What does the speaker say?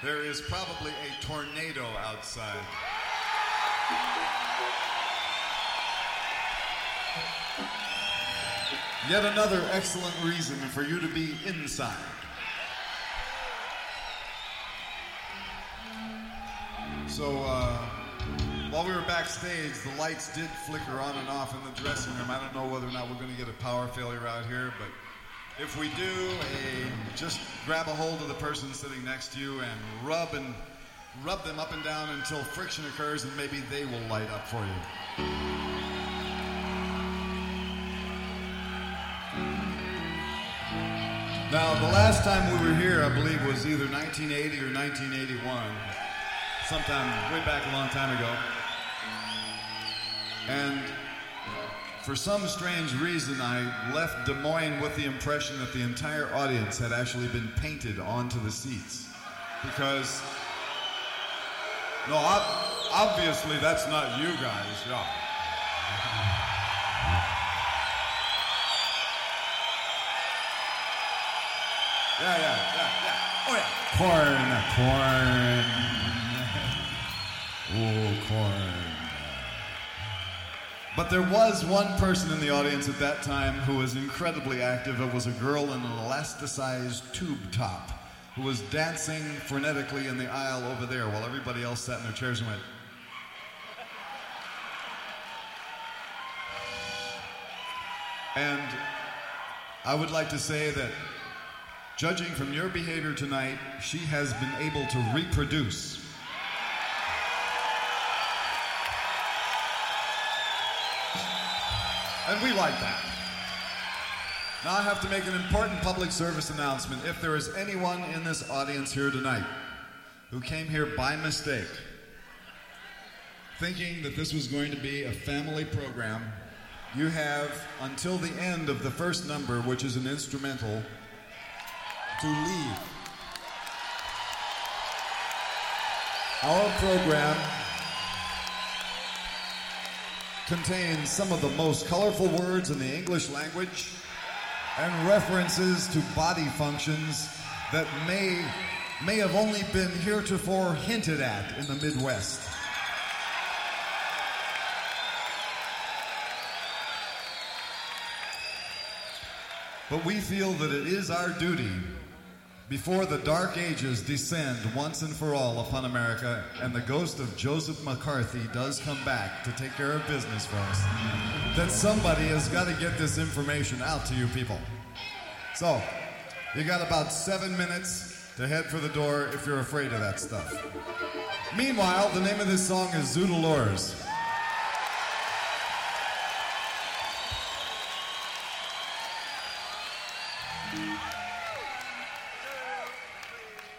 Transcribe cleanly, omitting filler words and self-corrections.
There is probably a tornado outside. Yet another excellent reason for you to be inside. So, while we were backstage, the lights did flicker on and off in the dressing room. I don't know whether or not we're going to get a power failure out here, but if we do, just grab a hold of the person sitting next to you and rub them up and down until friction occurs, and maybe they will light up for you. Now, the last time we were here, I believe, was either 1980 or 1981. Sometime way back a long time ago. And for some strange reason, I left Des Moines with the impression that the entire audience had actually been painted onto the seats. Because, no, obviously that's not you guys. Yeah. Yeah. Oh, yeah. Corn. Oh, corn. But there was one person in the audience at that time who was incredibly active. It was a girl in an elasticized tube top who was dancing frenetically in the aisle over there while everybody else sat in their chairs and went. And I would like to say that, judging from your behavior tonight, she has been able to reproduce. And we like that. Now I have to make an important public service announcement. If there is anyone in this audience here tonight who came here by mistake, thinking that this was going to be a family program, you have until the end of the first number, which is an instrumental, to leave. Our program contains some of the most colorful words in the English language and references to body functions that may have only been heretofore hinted at in the Midwest. But we feel that it is our duty, before the dark ages descend once and for all upon America and the ghost of Joseph McCarthy does come back to take care of business for us, that somebody has got to get this information out to you people. So, you got about 7 minutes to head for the door if you're afraid of that stuff. Meanwhile, the name of this song is Zoodle Lures.